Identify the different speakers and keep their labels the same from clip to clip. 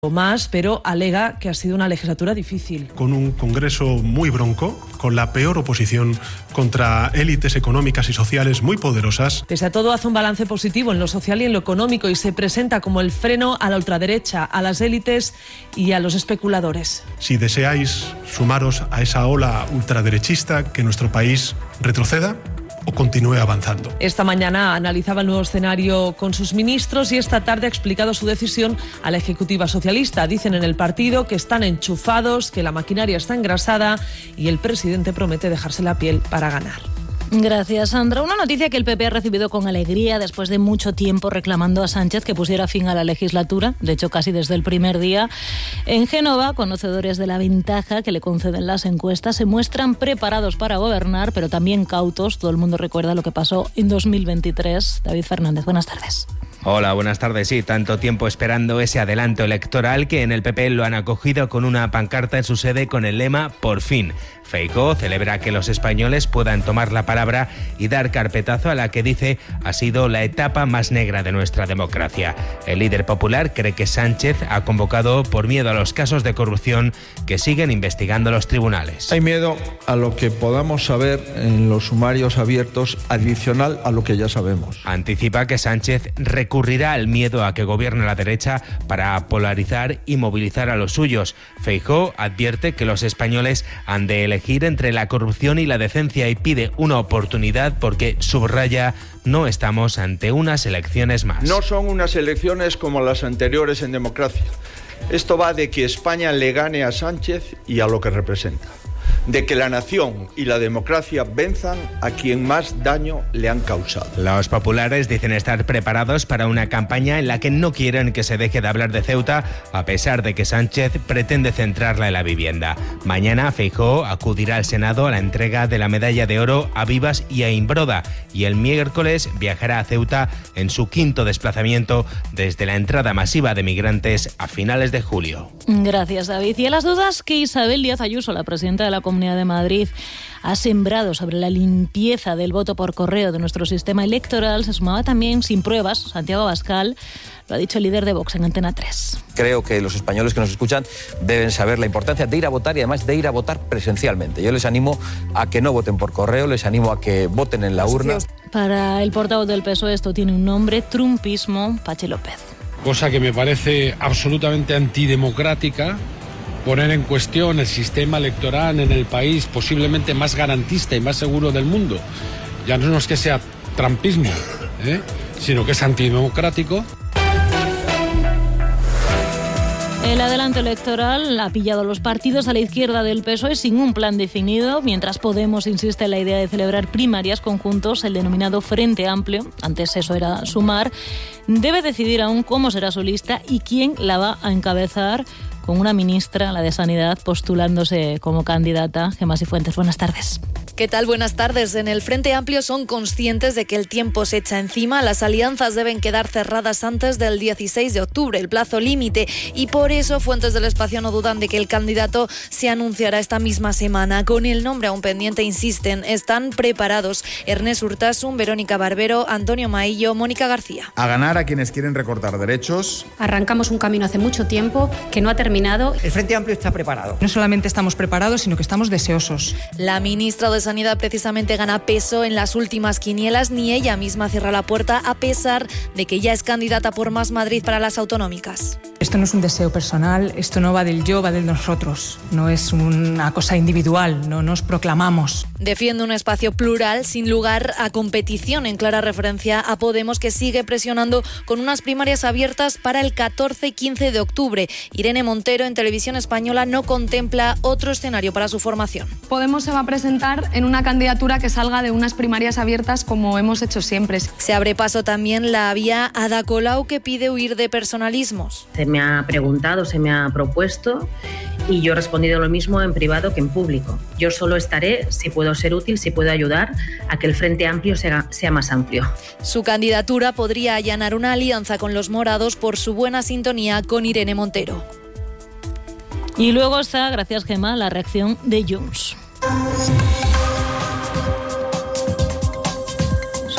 Speaker 1: más, pero alega que ha sido una legislatura difícil.
Speaker 2: Con un Congreso muy bronco, con la peor oposición contra élites económicas y sociales muy poderosas.
Speaker 1: Pese a todo, hace un balance positivo en lo social y en lo económico y se presenta como el freno a la ultraderecha, a las élites y a los especuladores.
Speaker 2: Si deseáis sumaros a esa ola ultraderechista, que nuestro país retroceda o continúe avanzando.
Speaker 1: Esta mañana analizaba el nuevo escenario con sus ministros y esta tarde ha explicado su decisión a la ejecutiva socialista. Dicen en el partido que están enchufados, que la maquinaria está engrasada y el presidente promete dejarse la piel para ganar.
Speaker 3: Gracias, Sandra. Una noticia que el PP ha recibido con alegría después de mucho tiempo reclamando a Sánchez que pusiera fin a la legislatura, de hecho casi desde el primer día. En Génova, conocedores de la ventaja que le conceden las encuestas, se muestran preparados para gobernar, pero también cautos. Todo el mundo recuerda lo que pasó en 2023. David Fernández, buenas tardes.
Speaker 4: Hola, buenas tardes. Sí, tanto tiempo esperando ese adelanto electoral que en el PP lo han acogido con una pancarta en su sede con el lema "Por fin". Feijóo celebra que los españoles puedan tomar la palabra y dar carpetazo a la que dice ha sido la etapa más negra de nuestra democracia. El líder popular cree que Sánchez ha convocado por miedo a los casos de corrupción que siguen investigando los tribunales.
Speaker 5: Hay miedo a lo que podamos saber en los sumarios abiertos adicional a lo que ya sabemos.
Speaker 4: Anticipa que Sánchez recurrirá al miedo a que gobierne la derecha para polarizar y movilizar a los suyos. Feijóo advierte que los españoles han de elegir entre la corrupción y la decencia y pide una oportunidad porque, subraya, no estamos ante unas elecciones más.
Speaker 5: No son unas elecciones como las anteriores en democracia. Esto va de que España le gane a Sánchez y a lo que representa. De que la nación y la democracia venzan a quien más daño le han causado.
Speaker 4: Los populares dicen estar preparados para una campaña en la que no quieren que se deje de hablar de Ceuta, a pesar de que Sánchez pretende centrarla en la vivienda. Mañana Feijóo acudirá al Senado a la entrega de la medalla de oro a Vivas y a Imbroda, y el miércoles viajará a Ceuta en su quinto desplazamiento desde la entrada masiva de migrantes a finales de julio.
Speaker 3: Gracias, David. Y a las dudas que Isabel Díaz Ayuso, la presidenta de la Comunidad de Madrid, ha sembrado sobre la limpieza del voto por correo de nuestro sistema electoral, se sumaba también, sin pruebas, Santiago Abascal. Lo ha dicho el líder de Vox en Antena 3.
Speaker 6: Creo que los españoles que nos escuchan deben saber la importancia de ir a votar y además de ir a votar presencialmente. Yo les animo a que no voten por correo, les animo a que voten en la urna.
Speaker 3: Para el portavoz del PSOE esto tiene un nombre: trumpismo. Pachi López.
Speaker 7: Cosa que me parece absolutamente antidemocrática, poner en cuestión el sistema electoral en el país posiblemente más garantista y más seguro del mundo. Ya no es que sea trumpismo, sino que es antidemocrático.
Speaker 3: El adelanto electoral ha pillado a los partidos a la izquierda del PSOE sin un plan definido, mientras Podemos insiste en la idea de celebrar primarias conjuntos. El denominado Frente Amplio, antes eso era Sumar, debe decidir aún cómo será su lista y quién la va a encabezar, con una ministra, la de Sanidad, postulándose como candidata. Gemma Cifuentes, buenas tardes.
Speaker 8: ¿Qué tal? Buenas tardes. En el Frente Amplio son conscientes de que el tiempo se echa encima. Las alianzas deben quedar cerradas antes del 16 de octubre, el plazo límite. Y por eso fuentes del espacio no dudan de que el candidato se anunciará esta misma semana. Con el nombre aún pendiente, insisten, están preparados Ernest Urtasun, Verónica Barbero, Antonio Maillo, Mónica García.
Speaker 9: A ganar a quienes quieren recortar derechos.
Speaker 10: Arrancamos un camino hace mucho tiempo que no ha terminado.
Speaker 11: El Frente Amplio está preparado.
Speaker 12: No solamente estamos preparados, sino que estamos deseosos.
Speaker 8: La ministra de Sanidad precisamente gana peso en las últimas quinielas. Ni ella misma cierra la puerta, a pesar de que ya es candidata por Más Madrid para las autonómicas.
Speaker 12: Esto no es un deseo personal, esto no va del yo, va del nosotros. No es una cosa individual, no nos proclamamos.
Speaker 8: Defiende un espacio plural sin lugar a competición, en clara referencia a Podemos, que sigue presionando con unas primarias abiertas para el 14 y 15 de octubre. Irene Montero, en Televisión Española, no contempla otro escenario para su formación.
Speaker 13: Podemos se va a presentar en una candidatura que salga de unas primarias abiertas, como hemos hecho siempre.
Speaker 8: Se abre paso también la vía Ada Colau, que pide huir de personalismos.
Speaker 14: Se me ha preguntado, se me ha propuesto y yo he respondido lo mismo en privado que en público. Yo solo estaré si puedo ser útil, si puedo ayudar a que el Frente Amplio sea más amplio.
Speaker 8: Su candidatura podría allanar una alianza con los morados por su buena sintonía con Irene Montero.
Speaker 3: Y luego está, gracias Gemma, la reacción de Junts.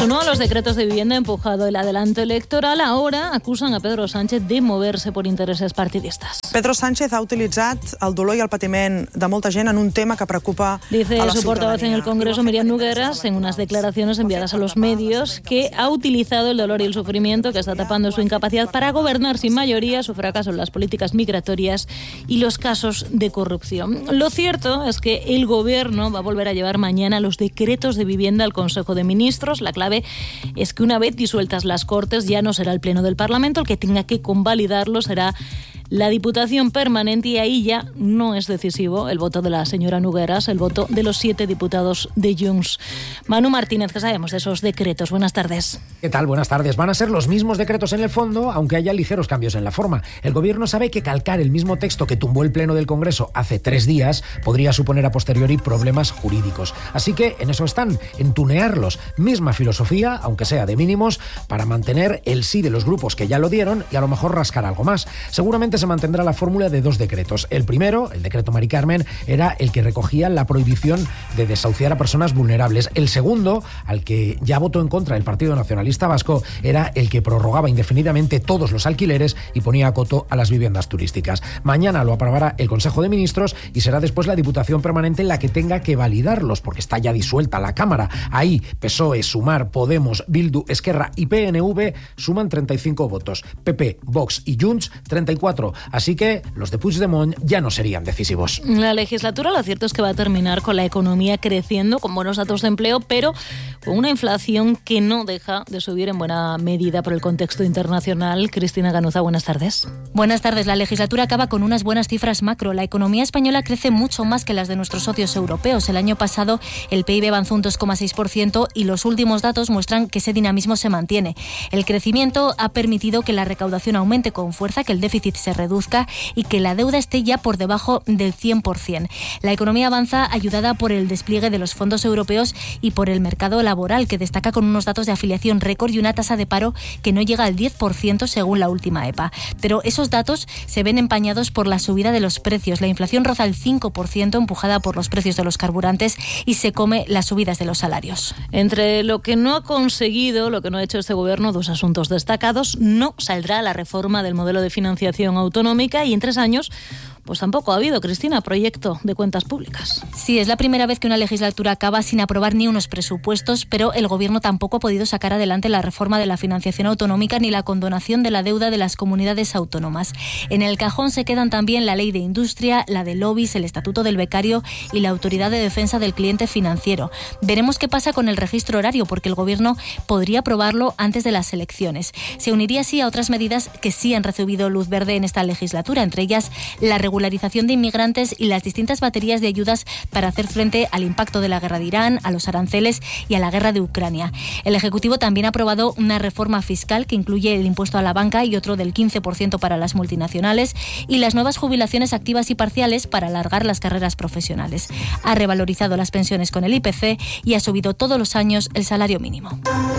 Speaker 3: su no a los decretos de vivienda empujado el adelanto electoral, ahora acusan a Pedro Sánchez de moverse por intereses partidistas.
Speaker 11: Pedro Sánchez ha utilizado el dolor y el patiment de molta gent en un tema que preocupa
Speaker 3: Dice
Speaker 11: a la
Speaker 3: su portavoz en el Congreso, Míriam Nogueras, en unas declaraciones enviadas a los medios, que ha utilizado el dolor y el sufrimiento que está tapando su incapacidad para gobernar sin mayoría, su fracaso en las políticas migratorias y los casos de corrupción. Lo cierto es que el Gobierno va a volver a llevar mañana los decretos de vivienda al Consejo de Ministros. La clave es que una vez disueltas las Cortes ya no será el Pleno del Parlamento el que tenga que convalidarlo, será la Diputación Permanente, y ahí ya no es decisivo el voto de la señora Nogueras, el voto de los 7 diputados de Junts. Manu Martínez, ¿qué sabemos de esos decretos? Buenas tardes.
Speaker 15: ¿Qué tal? Buenas tardes. Van a ser los mismos decretos en el fondo, aunque haya ligeros cambios en la forma. El Gobierno sabe que calcar el mismo texto que tumbó el Pleno del Congreso hace 3 días podría suponer a posteriori problemas jurídicos. Así que en eso están, en tunearlos. Misma filosofía, aunque sea de mínimos, para mantener el sí de los grupos que ya lo dieron y a lo mejor rascar algo más. Seguramente se mantendrá la fórmula de 2 decretos. El primero, el decreto Mari Carmen, era el que recogía la prohibición de desahuciar a personas vulnerables. El segundo, al que ya votó en contra el Partido Nacionalista Vasco, era el que prorrogaba indefinidamente todos los alquileres y ponía a coto a las viviendas turísticas. Mañana lo aprobará el Consejo de Ministros y será después la Diputación Permanente la que tenga que validarlos, porque está ya disuelta la Cámara. Ahí PSOE, Sumar, Podemos, Bildu, Esquerra y PNV suman 35 votos. PP, Vox y Junts 34. Así que los de Puigdemont ya no serían decisivos.
Speaker 3: La legislatura, lo cierto es que va a terminar con la economía creciendo, con buenos datos de empleo, pero con una inflación que no deja de subir en buena medida por el contexto internacional. Cristina Ganuza, buenas tardes.
Speaker 16: Buenas tardes. La legislatura acaba con unas buenas cifras macro. La economía española crece mucho más que las de nuestros socios europeos. El año pasado el PIB avanzó un 2,6% y los últimos datos muestran que ese dinamismo se mantiene. El crecimiento ha permitido que la recaudación aumente con fuerza, que el déficit se reduzca y que la deuda esté ya por debajo del 100%. La economía avanza ayudada por el despliegue de los fondos europeos y por el mercado laboral, que destaca con unos datos de afiliación récord y una tasa de paro que no llega al 10% según la última EPA. Pero esos datos se ven empañados por la subida de los precios. La inflación roza el 5%, empujada por los precios de los carburantes, y se come las subidas de los salarios.
Speaker 3: Entre lo que no ha conseguido, lo que no ha hecho este Gobierno, 2 asuntos destacados: no saldrá la reforma del modelo de financiación autonómica y en 3 años pues tampoco ha habido, Cristina, proyecto de cuentas públicas.
Speaker 16: Sí, es la primera vez que una legislatura acaba sin aprobar ni unos presupuestos, pero el Gobierno tampoco ha podido sacar adelante la reforma de la financiación autonómica ni la condonación de la deuda de las comunidades autónomas. En el cajón se quedan también la Ley de Industria, la de lobbies, el Estatuto del Becario y la Autoridad de Defensa del Cliente Financiero. Veremos qué pasa con el registro horario, porque el Gobierno podría aprobarlo antes de las elecciones. Se uniría así a otras medidas que sí han recibido luz verde en esta legislatura, entre ellas la regularización de inmigrantes y las distintas baterías de ayudas para hacer frente al impacto de la guerra de Irán, a los aranceles y a la guerra de Ucrania. El Ejecutivo también ha aprobado una reforma fiscal que incluye el impuesto a la banca y otro del 15% para las multinacionales y las nuevas jubilaciones activas y parciales para alargar las carreras profesionales. Ha revalorizado las pensiones con el IPC y ha subido todos los años el salario mínimo.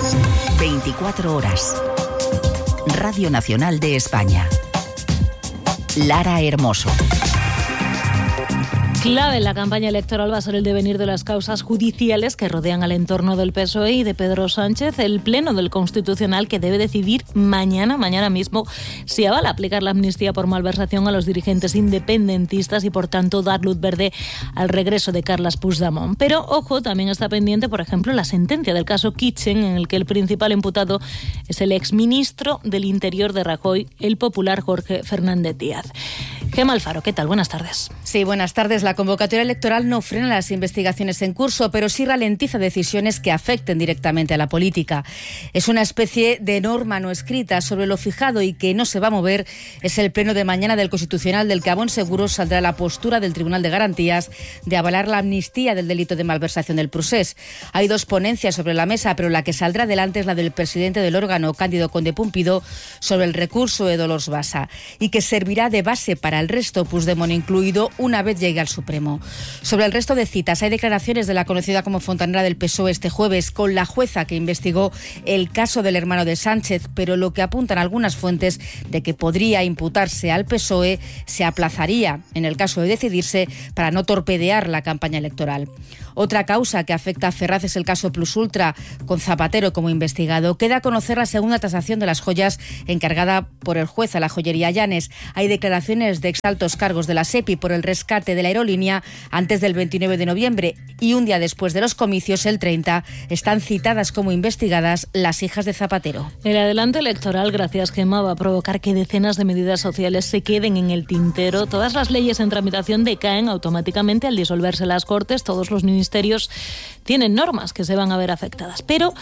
Speaker 17: 24 horas. Radio Nacional de España. Lara Hermoso.
Speaker 3: Clave en la campaña electoral va a ser el devenir de las causas judiciales que rodean al entorno del PSOE y de Pedro Sánchez. El Pleno del Constitucional, que debe decidir mañana mismo, si avala aplicar la amnistía por malversación a los dirigentes independentistas y, por tanto, dar luz verde al regreso de Carles Puigdemont. Pero, ojo, también está pendiente, por ejemplo, la sentencia del caso Kitchen, en el que el principal imputado es el exministro del Interior de Rajoy, el popular Jorge Fernández Díaz. Gemma Alfaro, ¿qué tal? Buenas tardes.
Speaker 18: Sí, buenas tardes. La convocatoria electoral no frena las investigaciones en curso, pero sí ralentiza decisiones que afecten directamente a la política. Es una especie de norma no escrita. Sobre lo fijado y que no se va a mover es el pleno de mañana del Constitucional, del que a buen seguro saldrá la postura del Tribunal de Garantías de avalar la amnistía del delito de malversación del procés. Hay 2 ponencias sobre la mesa, pero la que saldrá adelante es la del presidente del órgano, Cándido Conde Pumpido, sobre el recurso de Dolors Bassa, y que servirá de base para el resto, Puigdemont incluido, una vez llegue al Supremo. Sobre el resto de citas, hay declaraciones de la conocida como fontanera del PSOE este jueves con la jueza que investigó el caso del hermano de Sánchez, pero lo que apuntan algunas fuentes de que podría imputarse al PSOE se aplazaría en el caso de decidirse para no torpedear la campaña electoral. Otra causa que afecta a Ferraz es el caso Plus Ultra, con Zapatero como investigado. Queda a conocer la segunda tasación de las joyas encargada por el juez a la joyería Llanes. Hay declaraciones de exaltos cargos de la SEPI por el rescate de la aerolínea antes del 29 de noviembre y un día después de los comicios, el 30, están citadas como investigadas las hijas de Zapatero.
Speaker 3: El adelanto electoral, gracias Gemma, va a provocar que decenas de medidas sociales se queden en el tintero. Todas las leyes en tramitación decaen automáticamente al disolverse las Cortes. Todos los ministerios tienen normas que se van a ver afectadas, pero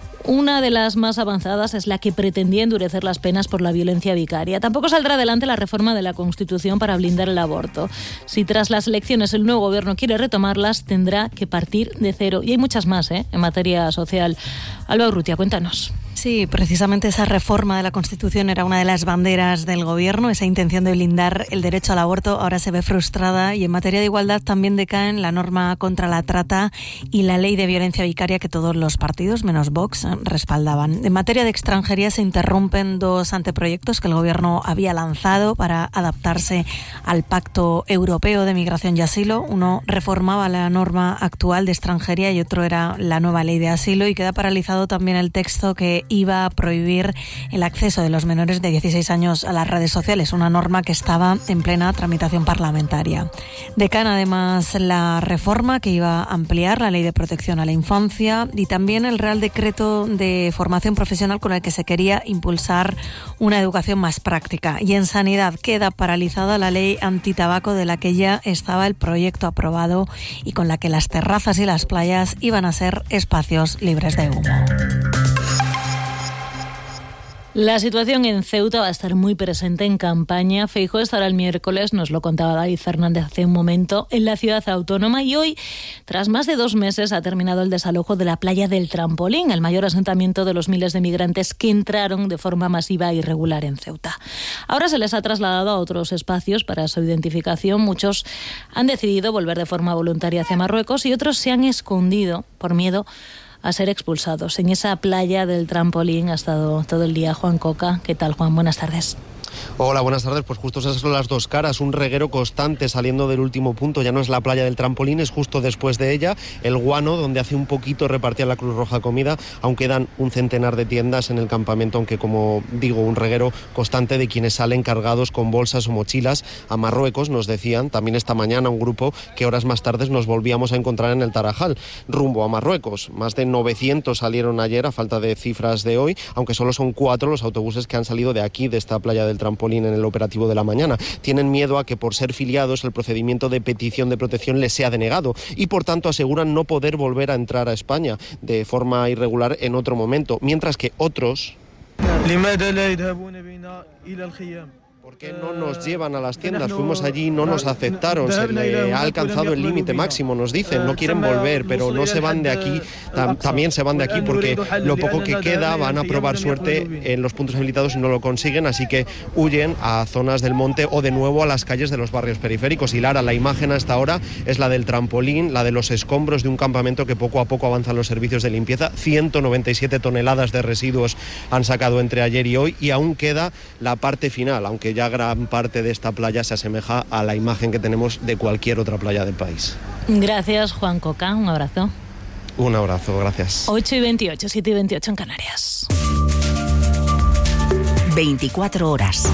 Speaker 3: una de las más avanzadas es la que pretendía endurecer las penas por la violencia vicaria. Tampoco saldrá adelante la reforma de la Constitución para blindar el aborto. Si tras las elecciones el nuevo gobierno quiere retomarlas, tendrá que partir de cero. Y hay muchas más en materia social. Alba Urrutia, cuéntanos.
Speaker 19: Sí, precisamente esa reforma de la Constitución era una de las banderas del Gobierno. Esa intención de blindar el derecho al aborto ahora se ve frustrada, y en materia de igualdad también decaen la norma contra la trata y la ley de violencia vicaria que todos los partidos, menos Vox, respaldaban. En materia de extranjería se interrumpen dos anteproyectos que el Gobierno había lanzado para adaptarse al Pacto Europeo de Migración y Asilo. Uno reformaba la norma actual de extranjería y otro era la nueva ley de asilo, y queda paralizado también el texto que iba a prohibir el acceso de los menores de 16 años a las redes sociales, una norma que estaba en plena tramitación parlamentaria. Decae además la reforma que iba a ampliar la ley de protección a la infancia y también el Real Decreto de formación profesional con el que se quería impulsar una educación más práctica. Y en sanidad queda paralizada la ley antitabaco, de la que ya estaba el proyecto aprobado y con la que las terrazas y las playas iban a ser espacios libres de humo.
Speaker 3: La situación en Ceuta va a estar muy presente en campaña. Feijóo estará el miércoles, nos lo contaba David Fernández hace un momento, en la ciudad autónoma, y hoy, tras más de 2 meses, ha terminado el desalojo de la playa del Trampolín, el mayor asentamiento de los miles de migrantes que entraron de forma masiva e irregular en Ceuta. Ahora se les ha trasladado a otros espacios para su identificación. Muchos han decidido volver de forma voluntaria hacia Marruecos y otros se han escondido por miedo a ser expulsados. En esa playa del Trampolín ha estado todo el día Juan Coca. ¿Qué tal, Juan? Buenas tardes.
Speaker 20: Hola, buenas tardes. Pues justo esas son las dos caras, un reguero constante saliendo del último punto. Ya no es la playa del Trampolín, es justo después de ella, el Guano, donde hace un poquito repartía la Cruz Roja comida. Aún quedan un centenar de tiendas en el campamento, aunque, como digo, un reguero constante de quienes salen cargados con bolsas o mochilas a Marruecos. Nos decían también esta mañana un grupo que horas más tarde nos volvíamos a encontrar en el Tarajal, rumbo a Marruecos. Más de 900 salieron ayer, a falta de cifras de hoy, aunque solo son 4 los autobuses que han salido de aquí, de esta playa del Trampolín, en el operativo de la mañana. Tienen miedo a que, por ser filiados, el procedimiento de petición de protección les sea denegado y, por tanto, aseguran no poder volver a entrar a España de forma irregular en otro momento, mientras que otros... ¿Por qué no nos llevan a las tiendas? Fuimos allí y no nos aceptaron. Se le ha alcanzado el límite máximo, nos dicen. No quieren volver, pero no se van de aquí. También se van de aquí porque lo poco que queda van a probar suerte en los puntos habilitados y no lo consiguen. Así que huyen a zonas del monte o de nuevo a las calles de los barrios periféricos. Y Lara, la imagen hasta ahora es la del Trampolín, la de los escombros de un campamento que poco a poco avanzan los servicios de limpieza. 197 toneladas de residuos han sacado entre ayer y hoy, y aún queda la parte final, aunque ya gran parte de esta playa se asemeja a la imagen que tenemos de cualquier otra playa del país.
Speaker 3: Gracias, Juan Coca. Un abrazo.
Speaker 20: Un abrazo, gracias.
Speaker 3: 8:28, 7:28 en Canarias.
Speaker 17: 24 horas.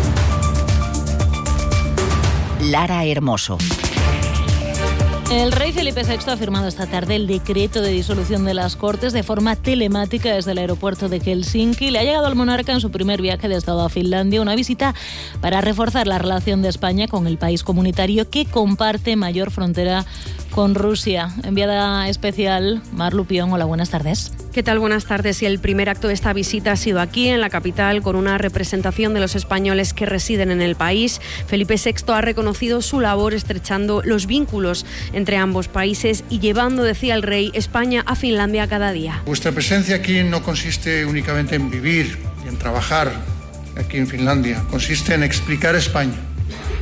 Speaker 17: Lara Hermoso.
Speaker 3: El rey Felipe VI ha firmado esta tarde el decreto de disolución de las Cortes de forma telemática desde el aeropuerto de Helsinki. Le ha llegado al monarca en su primer viaje de Estado a Finlandia, una visita para reforzar la relación de España con el país comunitario que comparte mayor frontera con Rusia. Enviada especial, Mar Lupión. Hola, buenas tardes.
Speaker 21: ¿Qué tal? Buenas tardes. Y el primer acto de esta visita ha sido aquí, en la capital, con una representación de los españoles que residen en el país. Felipe VI ha reconocido su labor estrechando los vínculos entre ambos países y llevando, decía el rey, España a Finlandia cada día.
Speaker 22: Vuestra presencia aquí no consiste únicamente en vivir y en trabajar aquí en Finlandia. Consiste en explicar España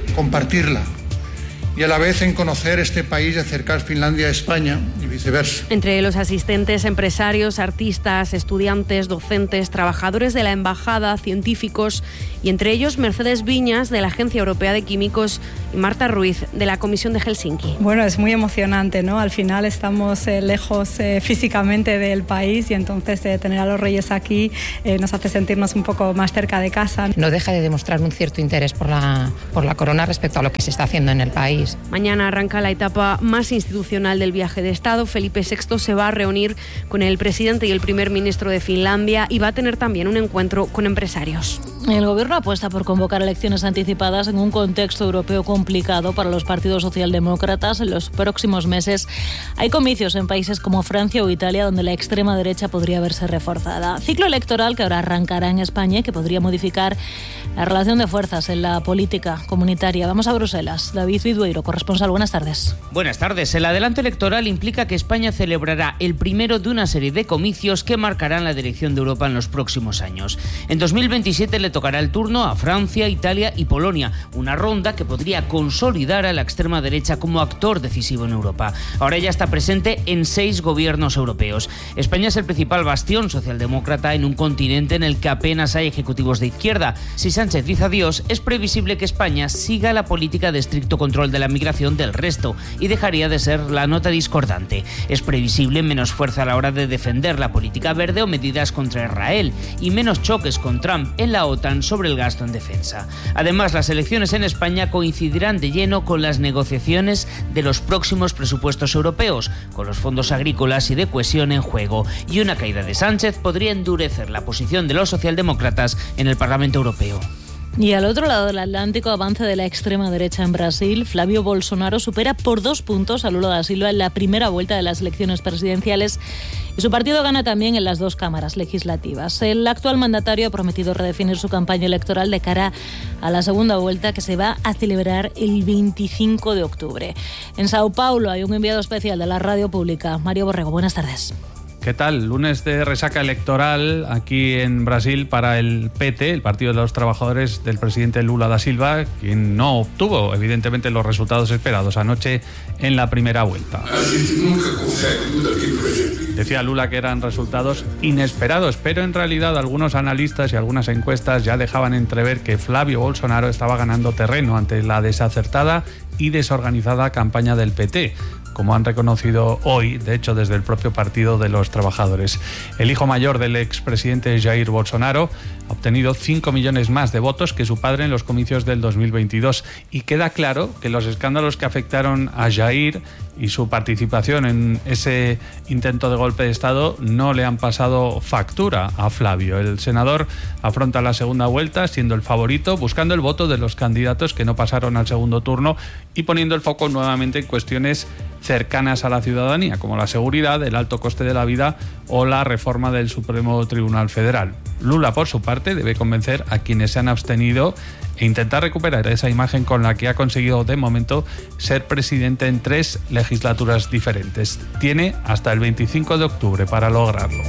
Speaker 22: compartirla y a la vez en conocer este país y acercar Finlandia a España y viceversa.
Speaker 21: Entre los asistentes, empresarios, artistas, estudiantes, docentes, trabajadores de la embajada, científicos y entre ellos Mercedes Viñas de la Agencia Europea de Químicos y Marta Ruiz de la Comisión de Helsinki.
Speaker 1: Bueno, es muy emocionante, ¿no? Al final estamos lejos físicamente del país y entonces tener a los reyes aquí nos hace sentirnos un poco más cerca de casa.
Speaker 2: No deja de demostrar un cierto interés por la corona respecto a lo que se está haciendo en el país.
Speaker 21: Mañana arranca la etapa más institucional del viaje de Estado. Felipe VI se va a reunir con el presidente y el primer ministro de Finlandia y va a tener también un encuentro con empresarios.
Speaker 3: El gobierno apuesta por convocar elecciones anticipadas en un contexto europeo complicado para los partidos socialdemócratas. En los próximos meses hay comicios en países como Francia o Italia donde la extrema derecha podría verse reforzada. Ciclo electoral que ahora arrancará en España y que podría modificar la relación de fuerzas en la política comunitaria. Vamos a Bruselas. David Vidueiro, corresponsal. Buenas tardes.
Speaker 23: Buenas tardes. El adelanto electoral implica que España celebrará el primero de una serie de comicios que marcarán la dirección de Europa en los próximos años. En 2027 le tocará el turno a Francia, Italia y Polonia, una ronda que podría consolidar a la extrema derecha como actor decisivo en Europa. Ahora ya está presente en 6 gobiernos europeos. España es el principal bastión socialdemócrata en un continente en el que apenas hay ejecutivos de izquierda. Si Sánchez dice adiós, es previsible que España siga la política de estricto control de la migración del resto y dejaría de ser la nota discordante. Es previsible menos fuerza a la hora de defender la política verde o medidas contra Israel y menos choques con Trump en la OTAN sobre el gasto en defensa. Además, las elecciones en España coincidirán de lleno con las negociaciones de los próximos presupuestos europeos, con los fondos agrícolas y de cohesión en juego, y una caída de Sánchez podría endurecer la posición de los socialdemócratas en el Parlamento Europeo.
Speaker 3: Y al otro lado del Atlántico, avance de la extrema derecha en Brasil. Flavio Bolsonaro supera por 2 puntos a Lula da Silva en la primera vuelta de las elecciones presidenciales y su partido gana también en las 2 cámaras legislativas. El actual mandatario ha prometido redefinir su campaña electoral de cara a la segunda vuelta que se va a celebrar el 25 de octubre. En Sao Paulo hay un enviado especial de la radio pública. Mario Borrego, buenas tardes.
Speaker 24: ¿Qué tal? Lunes de resaca electoral aquí en Brasil para el PT, el Partido de los Trabajadores del presidente Lula da Silva, quien no obtuvo, evidentemente, los resultados esperados anoche en la primera vuelta. Decía Lula que eran resultados inesperados, pero en realidad algunos analistas y algunas encuestas ya dejaban entrever que Flavio Bolsonaro estaba ganando terreno ante la desacertada y desorganizada campaña del PT, como han reconocido hoy, de hecho, desde el propio Partido de los Trabajadores. El hijo mayor del expresidente Jair Bolsonaro ha obtenido 5 millones más de votos que su padre en los comicios del 2022 y queda claro que los escándalos que afectaron a Jair y su participación en ese intento de golpe de Estado no le han pasado factura a Flavio. El senador afronta la segunda vuelta siendo el favorito, buscando el voto de los candidatos que no pasaron al segundo turno y poniendo el foco nuevamente en cuestiones cercanas a la ciudadanía, como la seguridad, el alto coste de la vida o la reforma del Supremo Tribunal Federal. Lula, por su parte, debe convencer a quienes se han abstenido e intentar recuperar esa imagen con la que ha conseguido de momento ser presidente en 3 legislaturas diferentes. Tiene hasta el 25 de octubre para lograrlo.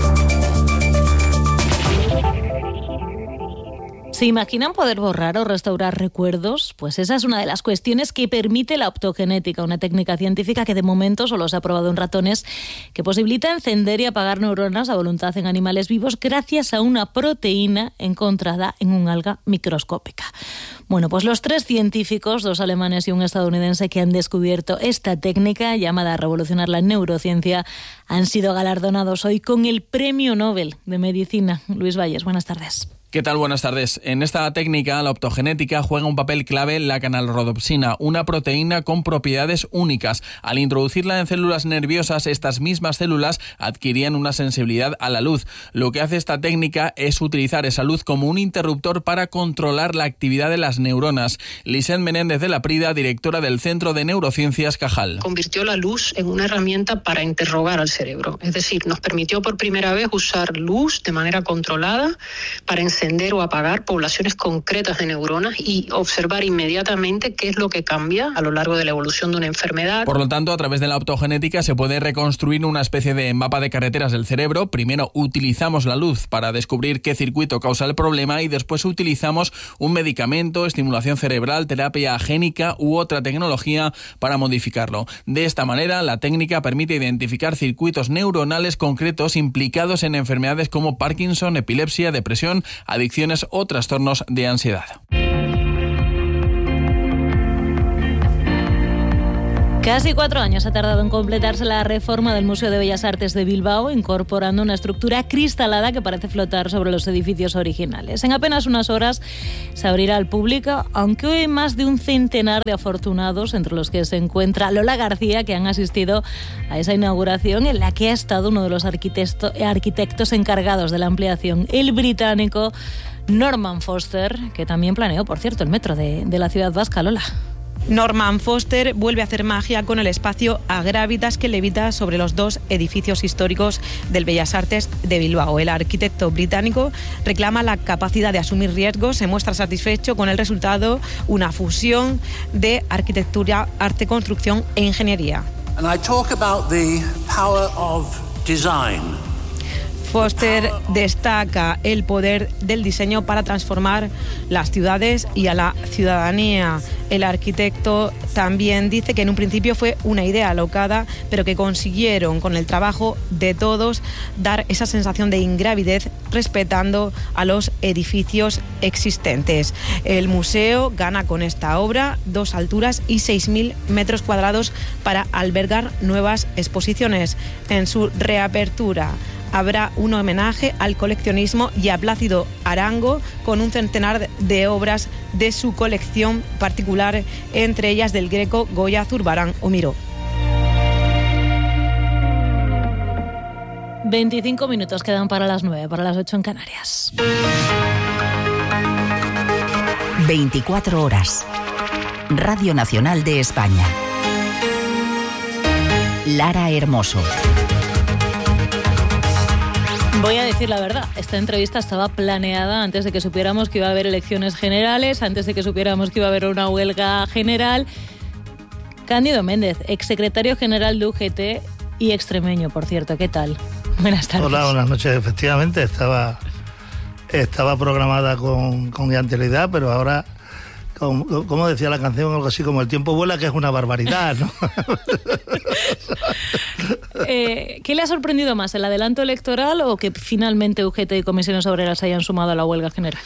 Speaker 3: ¿Se imaginan poder borrar o restaurar recuerdos? Pues esa es una de las cuestiones que permite la optogenética, una técnica científica que de momento solo se ha probado en ratones, que posibilita encender y apagar neuronas a voluntad en animales vivos gracias a una proteína encontrada en un alga microscópica. Bueno, pues los 3 científicos, 2 alemanes y un estadounidense que han descubierto esta técnica llamada a revolucionar la neurociencia, han sido galardonados hoy con el Premio Nobel de Medicina. Luis Valles, buenas tardes.
Speaker 25: ¿Qué tal? Buenas tardes. En esta técnica, la optogenética, juega un papel clave la canalrodopsina, una proteína con propiedades únicas. Al introducirla en células nerviosas, estas mismas células adquirían una sensibilidad a la luz. Lo que hace esta técnica es utilizar esa luz como un interruptor para controlar la actividad de las neuronas. Lisette Menéndez de la Prida, directora del Centro de Neurociencias Cajal.
Speaker 26: Convirtió la luz en una herramienta para interrogar al cerebro. Es decir, nos permitió por primera vez usar luz de manera controlada para enseñar encender o apagar poblaciones concretas de neuronas y observar inmediatamente qué es lo que cambia a lo largo de la evolución de una enfermedad.
Speaker 25: Por lo tanto, a través de la optogenética se puede reconstruir una especie de mapa de carreteras del cerebro. Primero utilizamos la luz para descubrir qué circuito causa el problema y después utilizamos un medicamento, estimulación cerebral, terapia génica u otra tecnología para modificarlo. De esta manera, la técnica permite identificar circuitos neuronales concretos implicados en enfermedades como Parkinson, epilepsia, depresión, adicciones o trastornos de ansiedad.
Speaker 3: Casi 4 años ha tardado en completarse la reforma del Museo de Bellas Artes de Bilbao, incorporando una estructura cristalada que parece flotar sobre los edificios originales. En apenas unas horas se abrirá al público, aunque hoy hay más de un centenar de afortunados, entre los que se encuentra Lola García, que han asistido a esa inauguración en la que ha estado uno de los arquitectos encargados de la ampliación, el británico Norman Foster, que también planeó, por cierto, el metro de la ciudad vasca. Lola.
Speaker 4: Norman Foster vuelve a hacer magia con el espacio Agrávitas que levita sobre los 2 edificios históricos del Bellas Artes de Bilbao. El arquitecto británico reclama la capacidad de asumir riesgos, se muestra satisfecho con el resultado, una fusión de arquitectura, arte, construcción e ingeniería.
Speaker 5: And I talk about the power of design.
Speaker 4: Foster destaca el poder del diseño para transformar las ciudades y a la ciudadanía. El arquitecto también dice que en un principio fue una idea alocada, pero que consiguieron con el trabajo de todos dar esa sensación de ingravidez respetando a los edificios existentes. El museo gana con esta obra 2 alturas y 6.000 metros cuadrados para albergar nuevas exposiciones. En su reapertura habrá un homenaje al coleccionismo y a Plácido Arango con un centenar de obras de su colección particular, entre ellas del Greco, Goya, Zurbarán o Miró.
Speaker 3: 25 minutos quedan para las 9, para las 8 en Canarias.
Speaker 17: 24 horas. Radio Nacional de España. Lara Hermoso.
Speaker 3: Voy a decir la verdad, esta entrevista estaba planeada antes de que supiéramos que iba a haber elecciones generales, antes de que supiéramos que iba a haber una huelga general. Cándido Méndez, exsecretario general de UGT y extremeño, por cierto, ¿qué tal? Buenas tardes.
Speaker 6: Hola, buenas noches. Efectivamente, estaba programada con anterioridad, pero ahora, como decía la canción, algo así como el tiempo vuela, que es una barbaridad, ¿no?
Speaker 3: ¿Qué le ha sorprendido más, el adelanto electoral o que finalmente UGT y Comisiones Obreras hayan sumado a la huelga general?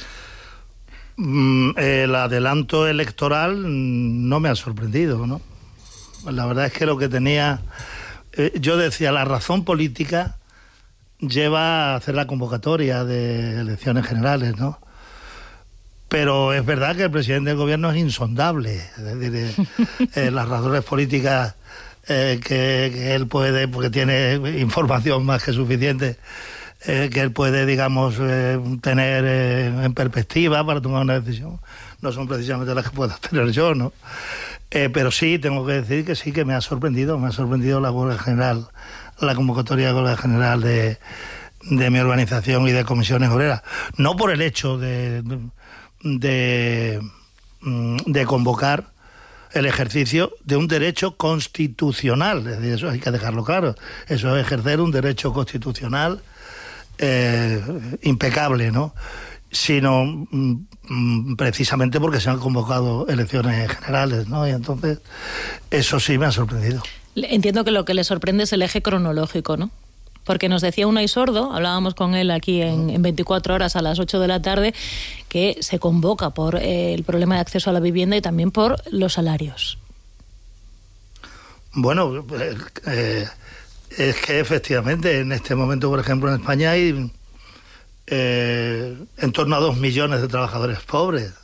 Speaker 6: El adelanto electoral no me ha sorprendido, ¿no? La verdad es que lo que tenía... yo decía, la razón política lleva a hacer la convocatoria de elecciones generales, ¿no? Pero es verdad que el presidente del gobierno es insondable. Es decir, las razones políticas que él puede, porque tiene información más que suficiente, que él puede, digamos, tener en perspectiva para tomar una decisión, no son precisamente las que puedo tener yo, ¿no? Pero sí, tengo que decir que sí, que me ha sorprendido la huelga general, la convocatoria de huelga general de mi organización y de Comisiones Obreras. No por el hecho de convocar el ejercicio de un derecho constitucional, es decir, eso hay que dejarlo claro, eso es ejercer un derecho constitucional impecable, ¿no? Sino precisamente porque se han convocado elecciones generales, ¿no? Y entonces eso sí me ha sorprendido.
Speaker 3: Entiendo que lo que le sorprende es el eje cronológico, ¿no? Porque nos decía Unai Sordo, hablábamos con él aquí en 24 horas a las 8 de la tarde, que se convoca por el problema de acceso a la vivienda y también por los salarios.
Speaker 6: Bueno, es que efectivamente en este momento, por ejemplo, en España hay en torno a 2 millones de trabajadores pobres.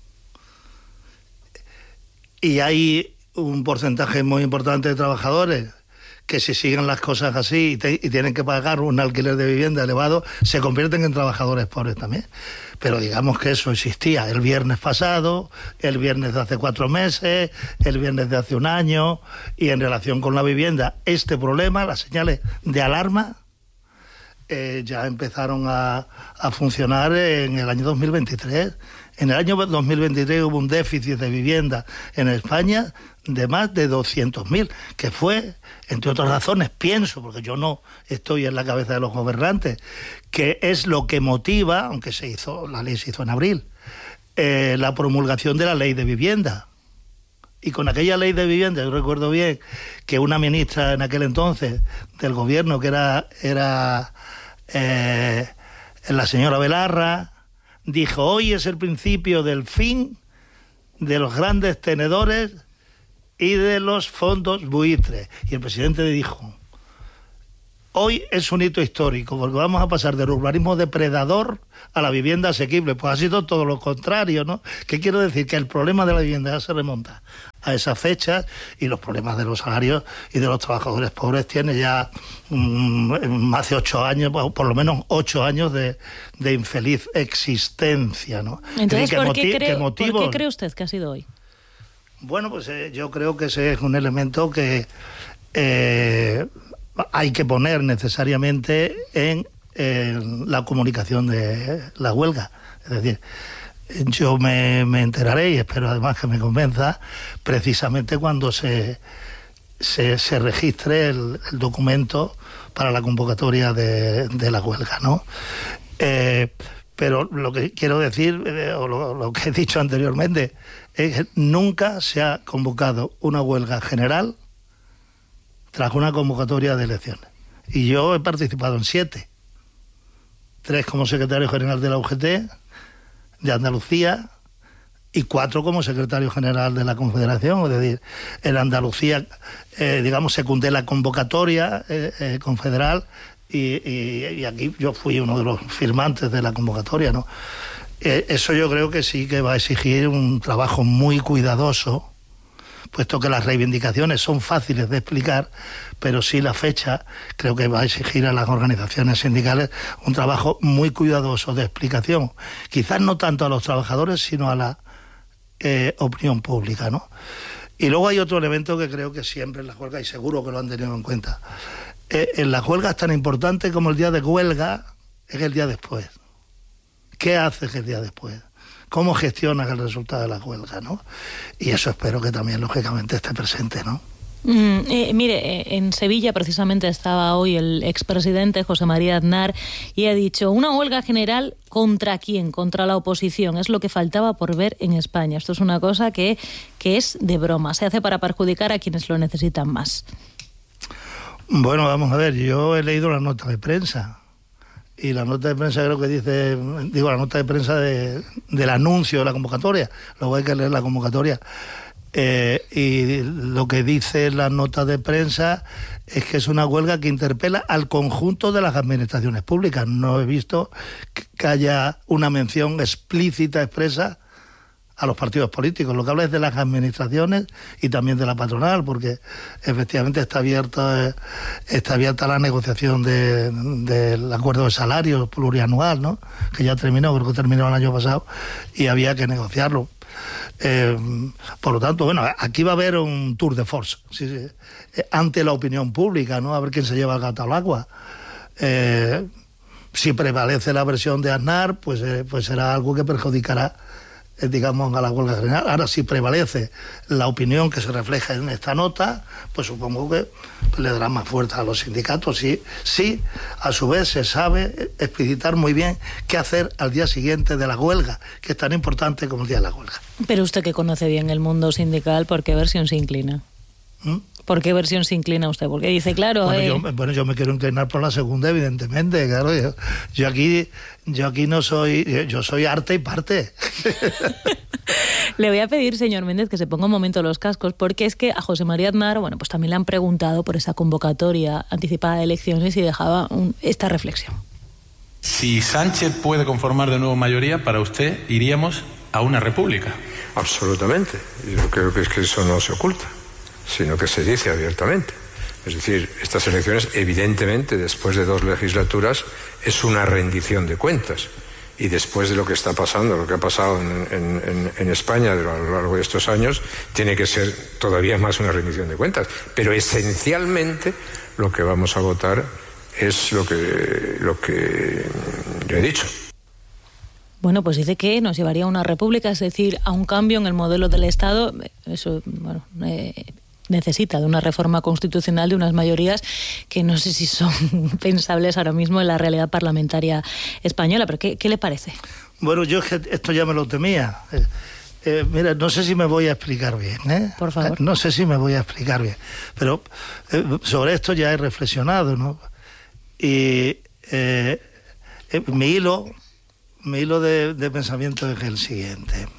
Speaker 6: Y hay un porcentaje muy importante de trabajadores que si siguen las cosas así y tienen que pagar un alquiler de vivienda elevado, se convierten en trabajadores pobres también. Pero digamos que eso existía el viernes pasado, el viernes de hace 4 meses, el viernes de hace 1 año, y en relación con la vivienda, este problema, las señales de alarma, ya empezaron a funcionar en el año 2023. En el año 2023 hubo un déficit de vivienda en España de más de 200.000, que fue, entre otras razones, pienso, porque yo no estoy en la cabeza de los gobernantes, que es lo que motiva, aunque la ley se hizo en abril, la promulgación de la ley de vivienda. Y con aquella ley de vivienda, yo recuerdo bien que una ministra en aquel entonces del gobierno, que era la señora Belarra, dijo: hoy es el principio del fin de los grandes tenedores y de los fondos buitres. Y el presidente dijo: hoy es un hito histórico, porque vamos a pasar del urbanismo depredador a la vivienda asequible. Pues ha sido todo lo contrario, ¿no? ¿Qué quiero decir? Que el problema de la vivienda ya se remonta a esas fechas, y los problemas de los salarios y de los trabajadores pobres tiene ya más de 8 años, por lo menos 8 años de infeliz existencia, ¿no?
Speaker 3: Entonces, ¿por qué cree usted que ha sido hoy?
Speaker 6: Bueno, pues yo creo que ese es un elemento que hay que poner necesariamente en la comunicación de la huelga. Es decir, yo me enteraré, y espero además que me convenza, precisamente cuando se registre el documento para la convocatoria de la huelga, ¿no? Pero lo que quiero decir, o lo que he dicho anteriormente, es que nunca se ha convocado una huelga general tras una convocatoria de elecciones. Y yo he participado en 7. 3 como secretario general de la UGT de Andalucía y 4 como secretario general de la Confederación. Es decir, en Andalucía, secundé la convocatoria confederal y aquí yo fui uno de los firmantes de la convocatoria, ¿no? Eso yo creo que sí que va a exigir un trabajo muy cuidadoso, puesto que las reivindicaciones son fáciles de explicar, pero sí la fecha creo que va a exigir a las organizaciones sindicales un trabajo muy cuidadoso de explicación, quizás no tanto a los trabajadores, sino a la opinión pública, ¿no? Y luego hay otro elemento que creo que siempre en las huelgas, y seguro que lo han tenido en cuenta, en las huelgas tan importante como el día de huelga es el día después. ¿Qué haces el día después? ¿Cómo gestionas el resultado de la huelga, ¿no? Y eso espero que también, lógicamente, esté presente, ¿no?
Speaker 3: Mire, en Sevilla precisamente estaba hoy el expresidente José María Aznar y ha dicho: una huelga general, ¿contra quién? Contra la oposición. Es lo que faltaba por ver en España. Esto es una cosa que es de broma. Se hace para perjudicar a quienes lo necesitan más.
Speaker 6: Bueno, vamos a ver, yo he leído la nota de prensa. Y la nota de prensa creo que dice, la nota de prensa del anuncio de la convocatoria. Luego hay que leer la convocatoria. Y lo que dice la nota de prensa es que es una huelga que interpela al conjunto de las administraciones públicas. No he visto que haya una mención explícita, expresa a los partidos políticos. Lo que habla es de las administraciones y también de la patronal, porque efectivamente está abierta la negociación del acuerdo de salario plurianual, ¿no? Que ya terminó, creo que terminó el año pasado, y había que negociarlo. Por lo tanto, bueno, aquí va a haber un tour de force, sí, ante la opinión pública, ¿no? A ver quién se lleva el gato al agua. Si prevalece la versión de Aznar, pues será algo que perjudicará, digamos, a la huelga general. Ahora, si prevalece la opinión que se refleja en esta nota, pues supongo que le dará más fuerza a los sindicatos. Sí, a su vez se sabe explicitar muy bien qué hacer al día siguiente de la huelga, que es tan importante como el día de la huelga.
Speaker 3: Pero usted, que conoce bien el mundo sindical, ¿por qué versión se inclina? ¿Por qué versión se inclina usted? Porque dice, claro...
Speaker 6: Bueno, yo me quiero inclinar por la segunda, evidentemente, claro. Yo aquí no soy... Yo soy arte y parte.
Speaker 3: Le voy a pedir, señor Méndez, que se ponga un momento los cascos, porque es que a José María Aznar, bueno, pues también le han preguntado por esa convocatoria anticipada de elecciones y dejaba esta reflexión.
Speaker 7: Si Sánchez puede conformar de nuevo mayoría, para usted iríamos a una república.
Speaker 9: Absolutamente. Yo creo que es que eso no se oculta, sino que se dice abiertamente. Es decir, estas elecciones, evidentemente, después de 2 legislaturas, es una rendición de cuentas. Y después de lo que está pasando, lo que ha pasado en España a lo largo de estos años, tiene que ser todavía más una rendición de cuentas. Pero esencialmente lo que vamos a votar Es lo que yo he dicho.
Speaker 3: Bueno, pues dice que nos llevaría a una república, es decir, a un cambio en el modelo del Estado. Eso, bueno, necesita de una reforma constitucional, de unas mayorías que no sé si son pensables ahora mismo en la realidad parlamentaria española. Pero ¿qué le parece?
Speaker 6: Bueno, yo es que esto ya me lo temía. Mira, no sé si me voy a explicar bien, ¿eh?
Speaker 3: Por favor.
Speaker 6: No sé si me voy a explicar bien. Pero sobre esto ya he reflexionado, ¿no? Y mi hilo de pensamiento es el siguiente.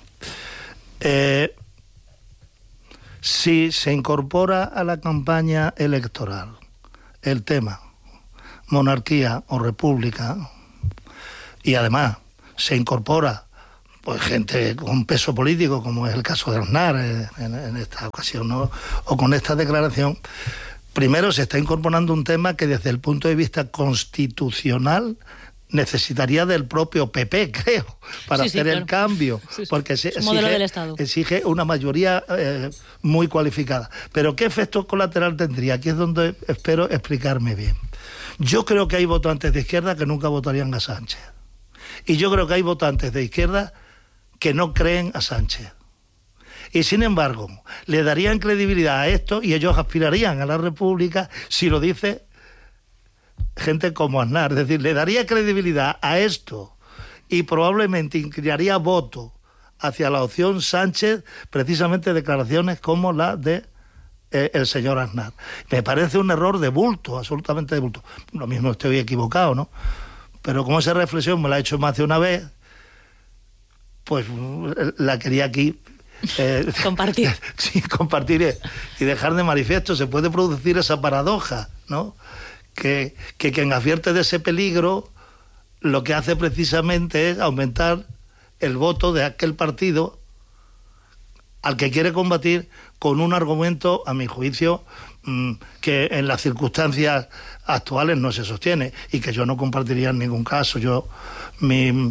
Speaker 6: Si se incorpora a la campaña electoral el tema monarquía o república, y además se incorpora pues gente con peso político, como es el caso de Aznar en esta ocasión, ¿no? O con esta declaración, primero se está incorporando un tema que desde el punto de vista constitucional necesitaría del propio PP, creo, para hacer el cambio, porque exige una mayoría muy cualificada. Pero ¿qué efecto colateral tendría? Aquí es donde espero explicarme bien. Yo creo que hay votantes de izquierda que nunca votarían a Sánchez. Y yo creo que hay votantes de izquierda que no creen a Sánchez. Y sin embargo, le darían credibilidad a esto y ellos aspirarían a la República si lo dice gente como Aznar. Es decir, le daría credibilidad a esto y probablemente inclinaría voto hacia la opción Sánchez, precisamente declaraciones como la de el señor Aznar. Me parece un error de bulto, absolutamente de bulto. Lo mismo estoy equivocado, ¿no? Pero como esa reflexión me la he hecho más de una vez, pues la quería aquí
Speaker 3: compartir.
Speaker 6: Sí, compartir y dejar de manifiesto. Se puede producir esa paradoja, ¿no? Que quien advierte de ese peligro lo que hace precisamente es aumentar el voto de aquel partido al que quiere combatir con un argumento, a mi juicio, que en las circunstancias actuales no se sostiene y que yo no compartiría en ningún caso. Mi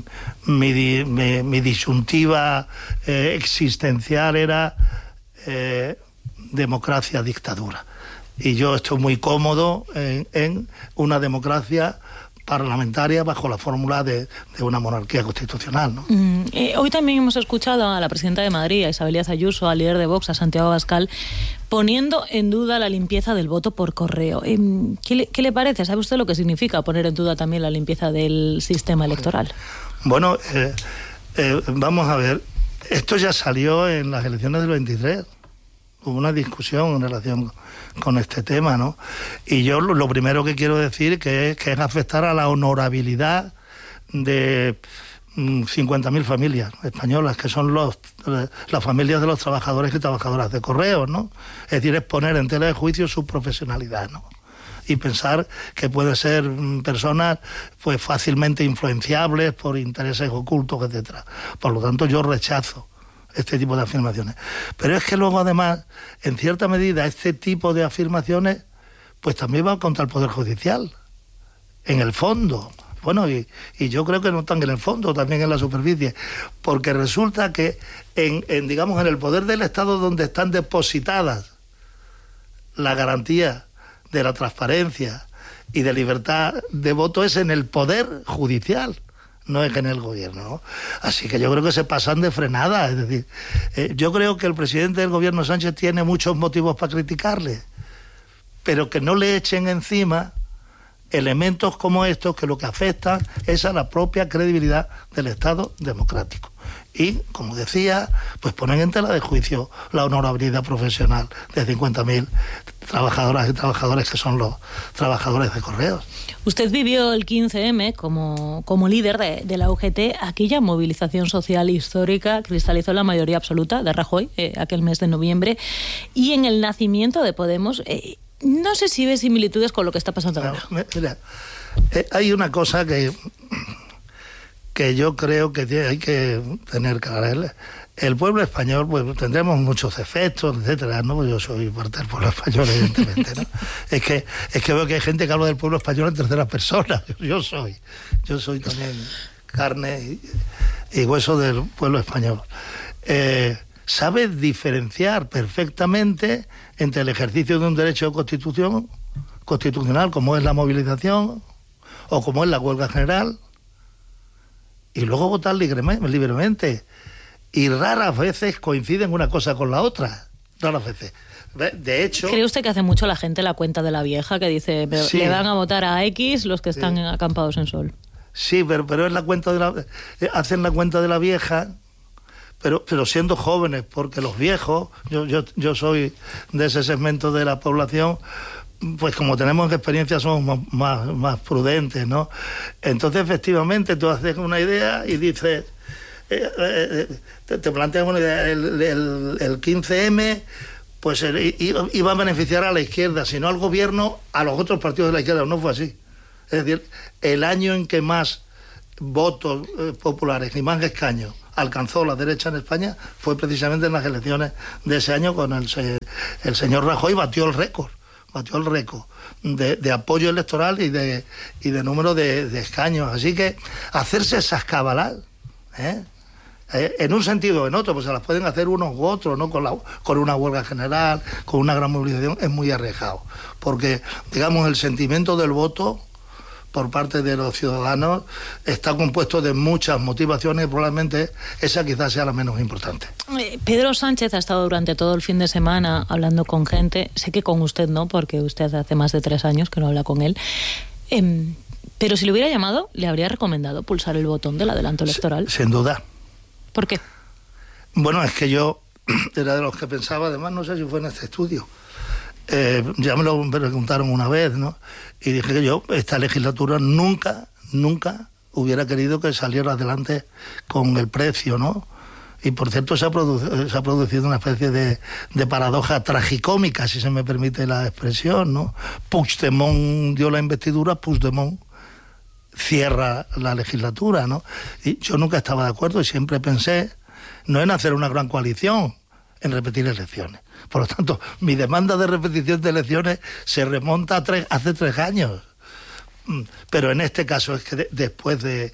Speaker 6: disyuntiva existencial era democracia-dictadura. Y yo estoy muy cómodo en una democracia parlamentaria bajo la fórmula de una monarquía constitucional, ¿no?
Speaker 3: Hoy también hemos escuchado a la presidenta de Madrid, a Isabel Díaz Ayuso, al líder de Vox, a Santiago Abascal, poniendo en duda la limpieza del voto por correo. ¿Qué le parece? ¿Sabe usted lo que significa poner en duda también la limpieza del sistema electoral?
Speaker 6: Bueno, vamos a ver. Esto ya salió en las elecciones del 23. Hubo una discusión en relación con este tema, ¿no? Y yo lo primero que quiero decir que es afectar a la honorabilidad de 50.000 familias españolas, que son las familias de los trabajadores y trabajadoras de correos, ¿no? Es decir, es poner en tela de juicio su profesionalidad, ¿no? Y pensar que pueden ser personas pues fácilmente influenciables por intereses ocultos, etcétera. Por lo tanto, yo rechazo este tipo de afirmaciones. Pero es que luego, además, en cierta medida, este tipo de afirmaciones pues también va contra el Poder Judicial, en el fondo. Bueno, y yo creo que no están en el fondo, también en la superficie, porque resulta que digamos, en el poder del Estado, donde están depositadas la garantía de la transparencia y de libertad de voto, es en el Poder Judicial, no es en el gobierno, ¿no? Así que yo creo que se pasan de frenada. Es decir, yo creo que el presidente del gobierno, Sánchez, tiene muchos motivos para criticarle, pero que no le echen encima elementos como estos que lo que afectan es a la propia credibilidad del Estado democrático. Y, como decía, pues ponen en tela de juicio la honorabilidad profesional de 50.000 trabajadoras y trabajadores que son los trabajadores de correos.
Speaker 3: Usted vivió el 15M como líder de la UGT. Aquella movilización social histórica cristalizó la mayoría absoluta de Rajoy aquel mes de noviembre. Y en el nacimiento de Podemos, no sé si ve similitudes con lo que está pasando ahora.
Speaker 6: Mira, hay una cosa que yo creo que hay que tener clara. El pueblo español, pues tendremos muchos efectos, etcétera, ¿no? Yo soy parte del pueblo español, evidentemente, ¿no? Es que veo que hay gente que habla del pueblo español en tercera persona. Yo soy también carne y hueso del pueblo español. Sabe diferenciar perfectamente entre el ejercicio de un derecho de constitución constitucional, como es la movilización o como es la huelga general, y luego votar libremente. Y raras veces coinciden una cosa con la otra, raras veces. De hecho...
Speaker 3: ¿Cree usted que hace mucho la gente la cuenta de la vieja, que dice, pero
Speaker 6: sí,
Speaker 3: le van a votar a X los que están acampados en Sol?
Speaker 6: Sí, pero es la cuenta de la... Hacen la cuenta de la vieja, pero siendo jóvenes, porque los viejos, yo soy de ese segmento de la población, pues como tenemos experiencia somos más prudentes, ¿no? Entonces, efectivamente, tú haces una idea y dices... te planteas una idea, el 15M... pues iba a beneficiar a la izquierda, sino al gobierno, a los otros partidos de la izquierda. No fue así. Es decir, el año en que más votos populares y más escaños alcanzó la derecha en España fue precisamente en las elecciones de ese año, con el señor Rajoy batió el récord de apoyo electoral y de número de escaños. Así que hacerse esas cabalas, en un sentido o en otro, pues se las pueden hacer unos u otros, ¿no? Con una huelga general, con una gran movilización, es muy arriesgado, porque, digamos, el sentimiento del voto por parte de los ciudadanos está compuesto de muchas motivaciones y probablemente esa quizás sea la menos importante.
Speaker 3: Pedro Sánchez ha estado durante todo el fin de semana hablando con gente, sé que con usted no, porque usted hace más de 3 años que no habla con él, pero si le hubiera llamado, ¿le habría recomendado pulsar el botón del adelanto electoral?
Speaker 6: Sin duda.
Speaker 3: ¿Por qué?
Speaker 6: Bueno, es que yo era de los que pensaba, además no sé si fue en este estudio, ya me lo preguntaron una vez, ¿no? Y dije que yo, esta legislatura nunca hubiera querido que saliera adelante con el precio, ¿no? Y por cierto se ha producido una especie de paradoja tragicómica, si se me permite la expresión, ¿no? Puigdemont dio la investidura, Puigdemont cierra la legislatura, ¿no? Y yo nunca estaba de acuerdo y siempre pensé no en hacer una gran coalición, en repetir elecciones. Por lo tanto, mi demanda de repetición de elecciones se remonta hace 3 años. Pero en este caso es que después de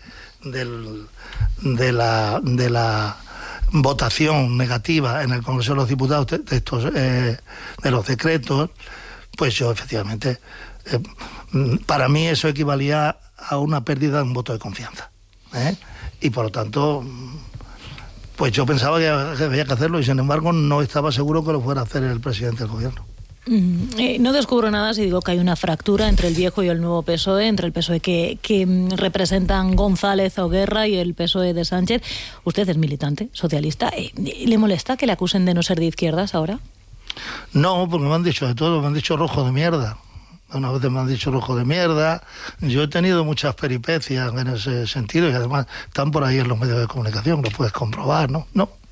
Speaker 6: la votación negativa en el Congreso de los Diputados de los decretos, pues yo efectivamente, para mí eso equivalía a una pérdida de un voto de confianza, y por lo tanto pues yo pensaba que había que hacerlo y sin embargo no estaba seguro que lo fuera a hacer el presidente del gobierno.
Speaker 3: No descubro nada si digo que hay una fractura entre el viejo y el nuevo PSOE, entre el PSOE que representan González o Guerra y el PSOE de Sánchez. Usted es militante, socialista. ¿Le molesta que le acusen de no ser de izquierdas ahora?
Speaker 6: No, porque me han dicho de todo, me han dicho rojo de mierda. Una vez me han dicho rojo de mierda. Yo he tenido muchas peripecias en ese sentido y además están por ahí en los medios de comunicación, lo puedes comprobar, ¿no?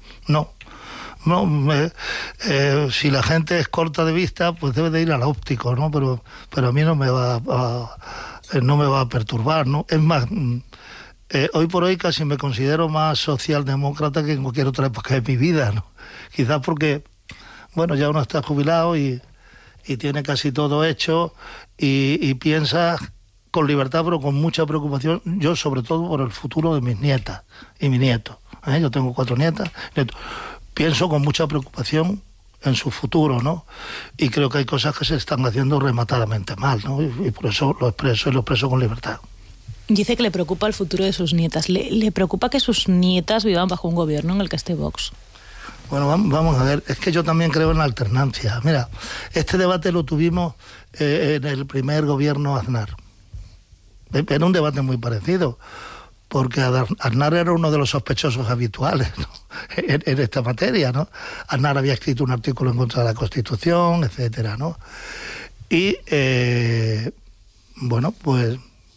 Speaker 6: Si la gente es corta de vista, pues debe de ir al óptico, ¿no? Pero a mí no me va a perturbar, ¿no? Es más, hoy por hoy casi me considero más socialdemócrata que en cualquier otra época de mi vida, ¿no? Quizás porque, bueno, ya uno está jubilado y tiene casi todo hecho y piensa con libertad pero con mucha preocupación, yo sobre todo por el futuro de mis nietas y mi nieto. Yo tengo 4 nietas, pienso con mucha preocupación en su futuro, ¿no? Y creo que hay cosas que se están haciendo rematadamente mal, ¿no? Y por eso lo expreso con libertad.
Speaker 3: Dice que le preocupa el futuro de sus nietas. ¿Le preocupa que sus nietas vivan bajo un gobierno en el que esté Vox?
Speaker 6: Bueno, vamos a ver, es que yo también creo en la alternancia. Mira, este debate lo tuvimos en el primer gobierno Aznar. Era un debate muy parecido, porque Aznar era uno de los sospechosos habituales, ¿no? en esta materia, ¿no? Aznar había escrito un artículo en contra de la Constitución, etcétera, ¿no? Y, bueno, pues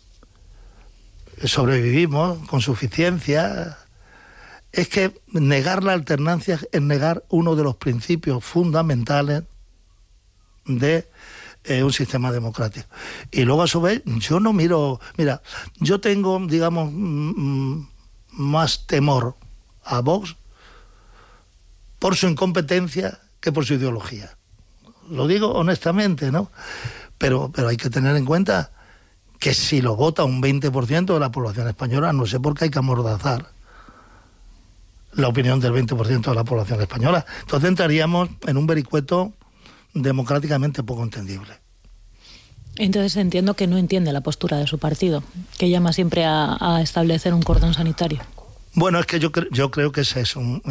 Speaker 6: sobrevivimos con suficiencia. Es que negar la alternancia es negar uno de los principios fundamentales de un sistema democrático. Y luego, a su vez, yo no miro... Mira, yo tengo, digamos, más temor a Vox por su incompetencia que por su ideología. Lo digo honestamente, ¿no? Pero hay que tener en cuenta que si lo vota un 20% de la población española, no sé por qué hay que amordazar la opinión del 20% de la población española. Entonces entraríamos en un vericueto democráticamente poco entendible.
Speaker 3: Entonces entiendo que no entiende la postura de su partido, que llama siempre a establecer un cordón sanitario.
Speaker 6: Bueno, es que yo creo que eso es un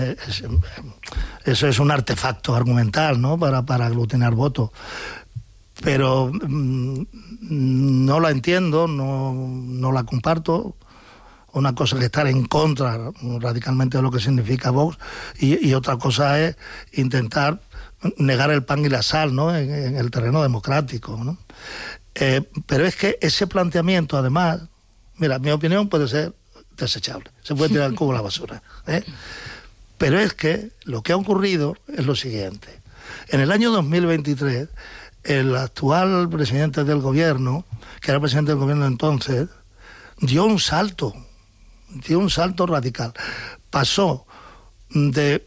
Speaker 6: artefacto argumental, ¿no? Para aglutinar votos. Pero no la entiendo, no la comparto. Una cosa es estar en contra radicalmente de lo que significa Vox y otra cosa es intentar negar el pan y la sal, ¿no? en el terreno democrático, ¿no? Pero es que ese planteamiento, además, mira, mi opinión puede ser desechable, se puede tirar el cubo a la basura, ¿eh? Pero es que lo que ha ocurrido es lo siguiente. En el año 2023, el actual presidente del gobierno, que era el presidente del gobierno entonces, dio un salto radical. Pasó de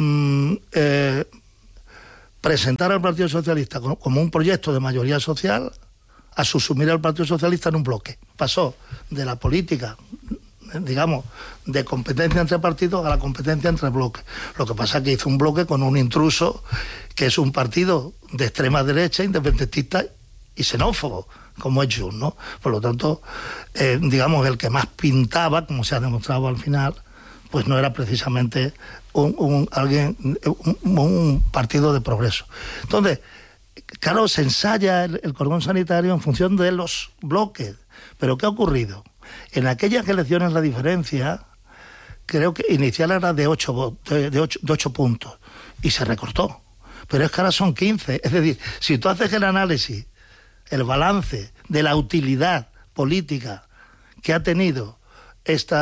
Speaker 6: presentar al Partido Socialista como un proyecto de mayoría social a subsumir al Partido Socialista en un bloque. Pasó de la política, digamos, de competencia entre partidos a la competencia entre bloques. Lo que pasa es que hizo un bloque con un intruso que es un partido de extrema derecha, independentista y xenófobo, como es Junts, ¿no? Por lo tanto, digamos, el que más pintaba, como se ha demostrado al final, pues no era precisamente un partido de progreso. Entonces, claro, se ensaya el cordón sanitario en función de los bloques. Pero ¿qué ha ocurrido? En aquellas elecciones la diferencia, creo que inicial era de 8 puntos, y se recortó. Pero es que ahora son 15. Es decir, si tú haces el análisis, el balance de la utilidad política que ha tenido este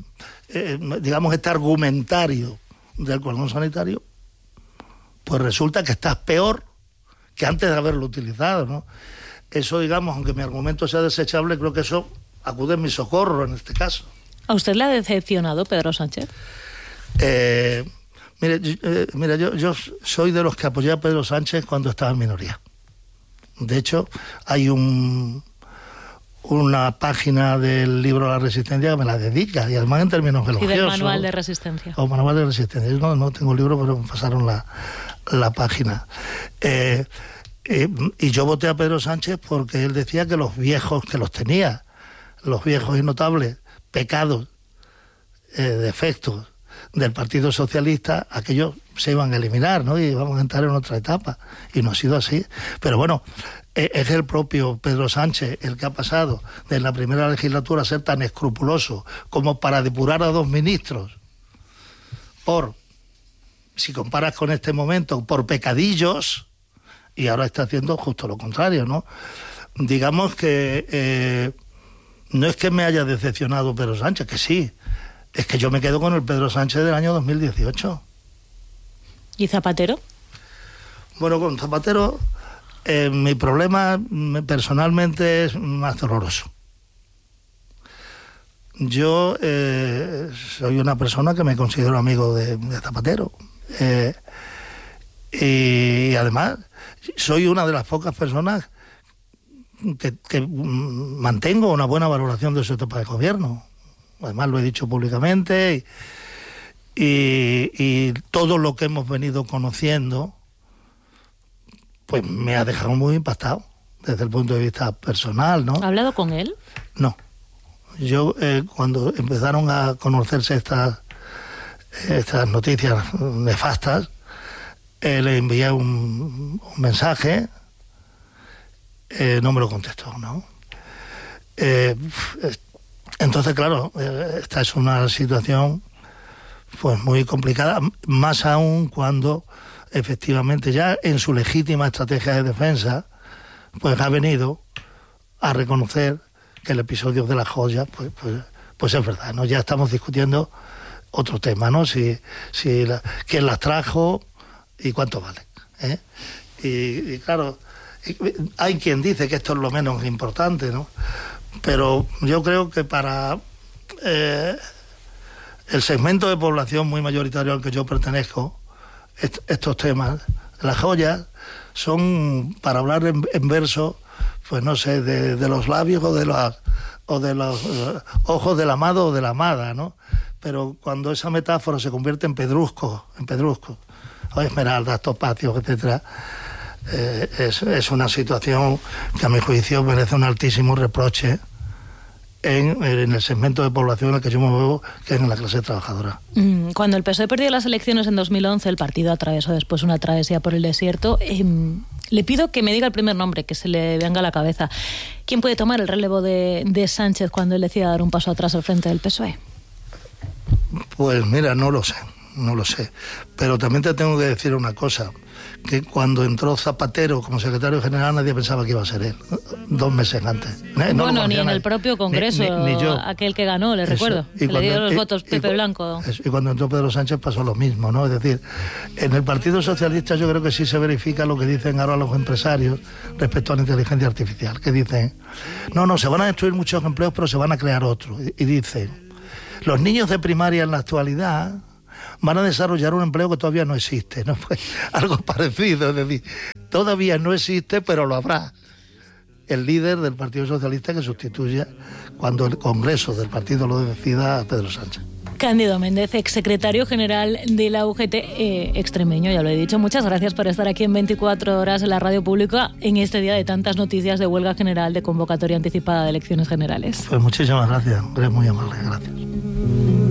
Speaker 6: argumentario del cordón sanitario, pues resulta que estás peor que antes de haberlo utilizado, ¿no? Eso, digamos, aunque mi argumento sea desechable, creo que eso acude en mi socorro en este caso.
Speaker 3: ¿A usted le ha decepcionado Pedro Sánchez?
Speaker 6: Mira, yo soy de los que apoyé a Pedro Sánchez cuando estaba en minoría. De hecho, hay una página del libro La Resistencia que me la dedica, y además en términos elogiosos.
Speaker 3: Y del Manual de Resistencia.
Speaker 6: O Manual de Resistencia. Yo no tengo el libro, pero me pasaron la página. Y yo voté a Pedro Sánchez porque él decía que los viejos, que los tenía, los viejos y notables pecados, defectos del Partido Socialista, aquellos se iban a eliminar, ¿no? Y vamos a entrar en otra etapa. Y no ha sido así. Pero bueno, es el propio Pedro Sánchez el que ha pasado de la primera legislatura a ser tan escrupuloso como para depurar a 2 ministros si comparas con este momento, por pecadillos, y ahora está haciendo justo lo contrario, ¿no? Digamos que no es que me haya decepcionado Pedro Sánchez, que sí, es que yo me quedo con el Pedro Sánchez del año 2018.
Speaker 3: ¿Y Zapatero?
Speaker 6: Bueno, con Zapatero mi problema personalmente es más doloroso. Yo soy una persona que me considero amigo de Zapatero. Y además soy una de las pocas personas que mantengo una buena valoración de su etapa de gobierno. Además lo he dicho públicamente y todo lo que hemos venido conociendo pues me ha dejado muy impactado desde el punto de vista personal, ¿no?
Speaker 3: ¿Ha hablado con él?
Speaker 6: No. Yo cuando empezaron a conocerse estas noticias nefastas, le envié un mensaje, no me lo contestó, ¿no? Entonces, claro, esta es una situación pues muy complicada, más aún cuando efectivamente ya en su legítima estrategia de defensa pues ha venido a reconocer que el episodio de las joyas pues es verdad, ¿no? Ya estamos discutiendo otro tema, ¿no? Quién las trajo y cuánto vale, ¿eh? Y claro, hay quien dice que esto es lo menos importante, ¿no? Pero yo creo que para el segmento de población muy mayoritario al que yo pertenezco, estos temas, las joyas, son para hablar en verso, pues no sé, de los labios o de los ojos del amado o de la amada, ¿no? Pero cuando esa metáfora se convierte en pedruscos, o esmeraldas, topacios, etcétera, Es una situación que a mi juicio merece un altísimo reproche en el segmento de población en el que yo me muevo, que es en la clase trabajadora.
Speaker 3: Cuando el PSOE perdió las elecciones en 2011, el partido atravesó después una travesía por el desierto. Le pido que me diga el primer nombre, que se le venga a la cabeza. ¿Quién puede tomar el relevo de Sánchez cuando él decida dar un paso atrás al frente del PSOE?
Speaker 6: Pues mira, no lo sé. Pero también te tengo que decir una cosa, que cuando entró Zapatero como secretario general nadie pensaba que iba a ser él, 2 meses antes.
Speaker 3: Bueno, ni en el propio Congreso, ni yo. Aquel que ganó, le recuerdo, que le dio los votos Pepe Blanco.
Speaker 6: Y cuando entró Pedro Sánchez pasó lo mismo, ¿no? Es decir, en el Partido Socialista yo creo que sí se verifica lo que dicen ahora los empresarios respecto a la inteligencia artificial, que dicen, no, se van a destruir muchos empleos, pero se van a crear otros. Y dicen, los niños de primaria en la actualidad van a desarrollar un empleo que todavía no existe, ¿no? Pues algo parecido, es decir, todavía no existe, pero lo habrá. El líder del Partido Socialista que sustituya, cuando el Congreso del partido lo decida, a Pedro Sánchez.
Speaker 3: Cándido Méndez, exsecretario general de la UGT extremeño, ya lo he dicho. Muchas gracias por estar aquí en 24 horas en la radio pública en este día de tantas noticias de huelga general, de convocatoria anticipada de elecciones generales.
Speaker 6: Pues muchísimas gracias, eres muy amable, gracias.